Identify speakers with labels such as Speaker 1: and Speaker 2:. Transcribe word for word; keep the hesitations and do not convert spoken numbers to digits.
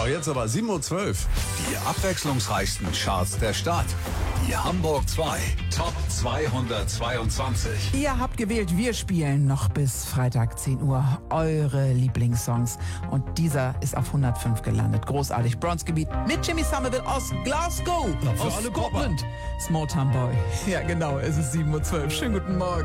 Speaker 1: So, jetzt aber sieben Uhr zwölf.
Speaker 2: Die abwechslungsreichsten Charts der Stadt. Die Hamburg zwei Top zweihundertzweiundzwanzig.
Speaker 3: Ihr habt gewählt, wir spielen noch bis Freitag zehn Uhr eure Lieblingssongs. Und dieser ist auf hundertfünf gelandet. Großartig. Bronzegebiet mit Jimmy Somerville aus Glasgow.
Speaker 1: Na, für
Speaker 3: aus
Speaker 1: alle
Speaker 3: Scotland. Small Town Boy. Ja, genau. Es ist sieben Uhr zwölf. Schönen guten Morgen.